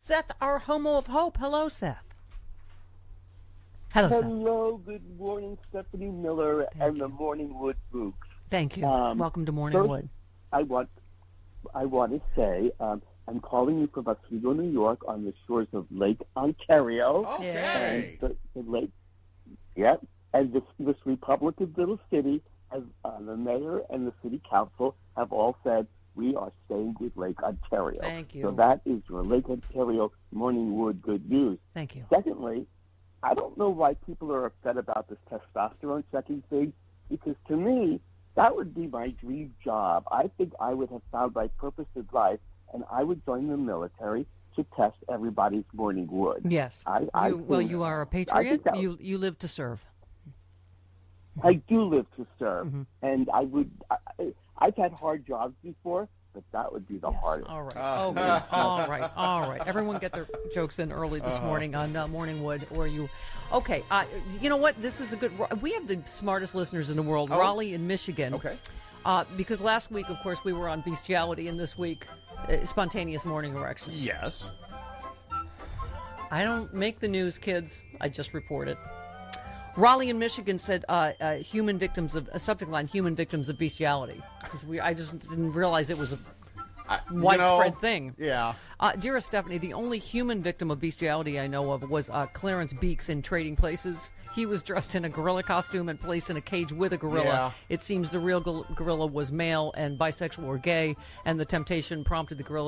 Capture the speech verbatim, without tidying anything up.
Seth, our homo of hope. Hello, Seth. Hello, Seth. Hello, good morning, Stephanie Miller Thank and you. the Morningwood Books. Thank you. Um, Welcome to First, Morningwood. I want, I want to say um, I'm calling you from Oswego, New York, on the shores of Lake Ontario. Okay. And the, the lake, yep. And this, this Republican little city, has, uh, the mayor and the city council have all said we are staying with Lake Ontario. Thank you. So that is your Lake Ontario Morningwood good news. Thank you. Secondly, I don't know why people are upset about this testosterone checking thing, because to me, that would be my dream job. I think I would have found my purpose in life, and I would join the military to test everybody's morning wood. Yes. I, I you, well, think- you are a I patriot. think that- You you live to serve. I do live to serve, Mm-hmm. and I would. I, I- I've had hard jobs before, but that would be the hardest. All right. Uh, Okay. all right. All right. Everyone get their jokes in early this morning on uh, Morningwood, or you. Okay. Uh, you know what? This is a good. We have the smartest listeners in the world. Oh. Raleigh in Michigan. Okay. Uh, because last week, of course, we were on bestiality, and this week, uh, spontaneous morning erections. Yes. I don't make the news, kids. I just report it. Raleigh in Michigan said uh, uh, human victims of a subject line: human victims of bestiality. Because we, I just didn't realize it was a I, you widespread know, thing. Yeah. Uh, dearest Stephanie, the only human victim of bestiality I know of was uh, Clarence Beeks in Trading Places. He was dressed in a gorilla costume and placed in a cage with a gorilla. Yeah. It seems the real gor- gorilla was male and bisexual or gay, and the temptation prompted the gorilla